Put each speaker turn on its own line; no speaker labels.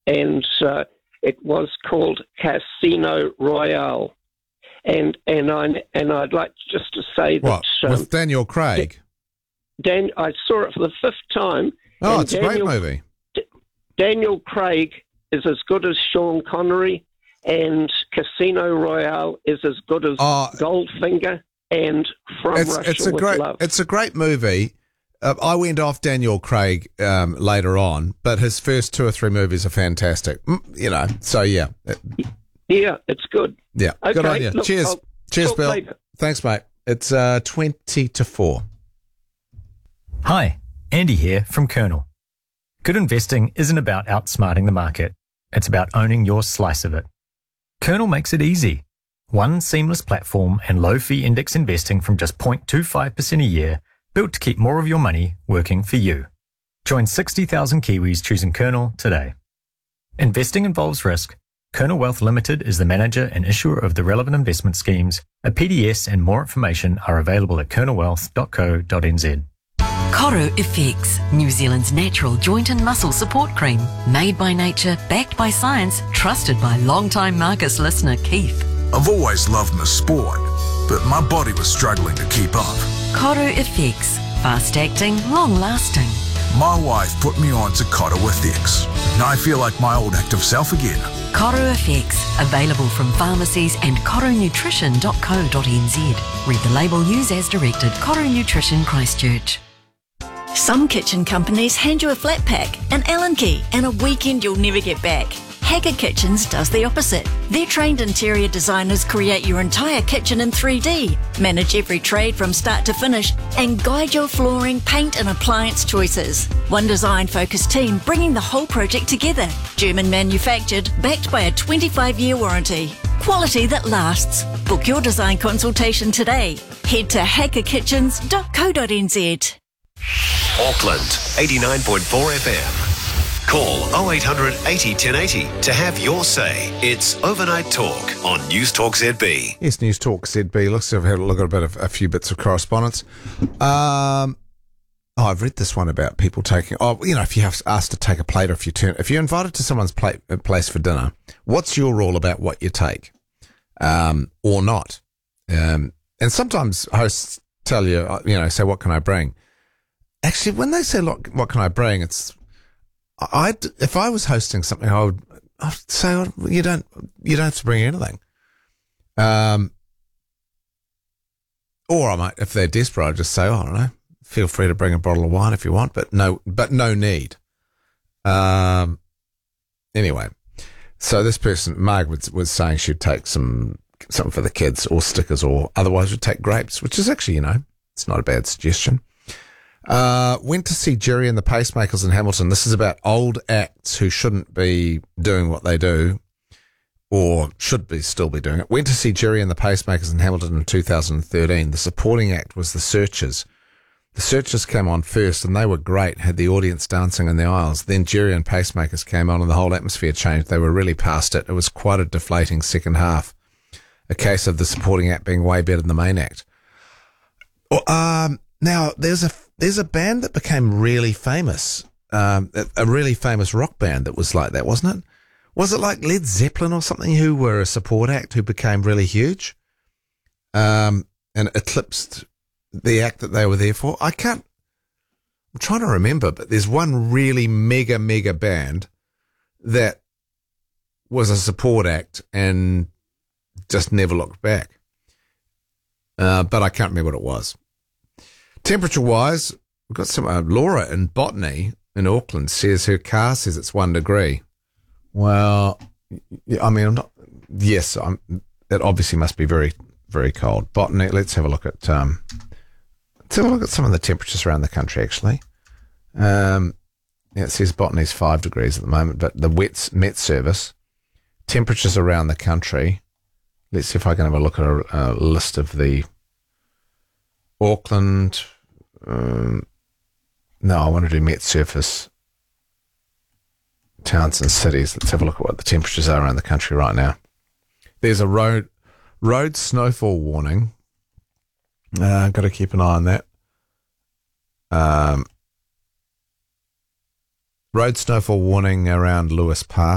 and it was called Casino Royale. And I'd like just to say that
with Daniel Craig.
I saw it for the fifth time.
Oh, it's a great movie.
Daniel Craig is as good as Sean Connery, and Casino Royale is as good as Goldfinger and From Russia with Love.
It's a great movie. I went off Daniel Craig later on, but his first 2 or 3 movies are fantastic. So yeah.
Yeah, it's good.
Yeah,
okay,
good on you.
Look,
Cheers, Bill.
Later.
Thanks, mate. It's 20-4.
Hi, Andy here from Kernel. Good investing isn't about outsmarting the market. It's about owning your slice of it. Kernel makes it easy. One seamless platform and low-fee index investing from just 0.25% a year, built to keep more of your money working for you. Join 60,000 Kiwis choosing Kernel today. Investing involves risk. Kernel Wealth Limited is the manager and issuer of the relevant investment schemes. A PDS and more information are available at kernelwealth.co.nz.
Coro FX, New Zealand's natural joint and muscle support cream. Made by nature, backed by science, trusted by long-time Marcus listener Keith.
I've always loved my sport, but my body was struggling to keep up.
Coro FX, fast-acting, long-lasting.
My wife put me on to Coro FX, and I feel like my old active self again.
Coro FX, available from pharmacies and coronutrition.co.nz. Read the label, use as directed. Coro Nutrition Christchurch.
Some kitchen companies hand you a flat pack, an Allen key, and a weekend you'll never get back. Haggard Kitchens does the opposite. Their trained interior designers create your entire kitchen in 3D, manage every trade from start to finish, and guide your flooring, paint and appliance choices. One design-focused team bringing the whole project together. German manufactured, backed by a 25-year warranty. Quality that lasts. Book your design consultation today. Head to hackerkitchens.co.nz.
Auckland, 89.4 FM. Call 0800 80 1080 to have your say. It's Overnight Talk on News Talk ZB.
Yes, News Talk ZB. Looks like I've had a look at a few bits of correspondence. I've read this one about people taking. If you have asked to take a plate, or if you're invited to someone's place for dinner, what's your rule about what you take, or not? And sometimes hosts tell you, say, what can I bring? Actually, when they say, look, what can I bring? If I was hosting something, I'd say, you don't have to bring anything. Or I might, if they're desperate, I'd just say, I don't know, feel free to bring a bottle of wine if you want, but no need. Anyway, so this person, Marg, was saying she'd take something for the kids, or stickers, or otherwise would take grapes, which is actually, it's not a bad suggestion. Went to see Jerry and the Pacemakers in Hamilton. This is about old acts who shouldn't be doing what they do, or still be doing it. Went to see Jerry and the Pacemakers in Hamilton in 2013. The supporting act was the Searchers. The Searchers came on first, and they were great, had the audience dancing in the aisles. Then Jerry and Pacemakers came on, and the whole atmosphere changed. They were really past it. It was quite a deflating second half. A case of the supporting act being way better than the main act. Now, there's a band that became really famous, a really famous rock band that was like that, wasn't it? Was it like Led Zeppelin or something, who were a support act who became really huge, and eclipsed the act that they were there for? I'm trying to remember, but there's one really mega band that was a support act and just never looked back. But I can't remember what it was. Temperature-wise, we've got some. Laura in Botany in Auckland says her car says it's 1 degree. Well, I mean, I'm not. Yes, it obviously must be very, very cold. Botany. Let's have a look at. Let's have a look at some of the temperatures around the country. Actually, it says Botany's 5 degrees at the moment, but the Met Service temperatures around the country. Let's see if I can have a look at a list of the. Auckland, no, I want to do Met Surface towns and cities. Let's have a look at what the temperatures are around the country right now. There's a road snowfall warning. Got to keep an eye on that. Road snowfall warning around Lewis Park.